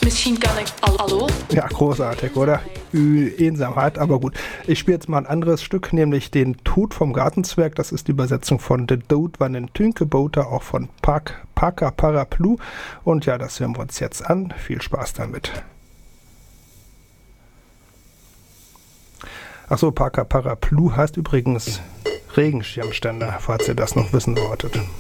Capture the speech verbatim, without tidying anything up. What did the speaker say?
Misschien kan ik... Hallo? Ja, großartig, oder? Ü, Einsamkeit, aber gut. Ich spiele jetzt mal ein anderes Stück, nämlich den Tod vom Gartenzwerg. Das ist die Übersetzung von The Dood van den Tünkeboter, auch von Park, Parker Paraplu. Und ja, das hören wir uns jetzt an. Viel Spaß damit. Achso, Parker Paraplu heißt übrigens Regenschirmständer, falls ihr das noch wissen wolltet.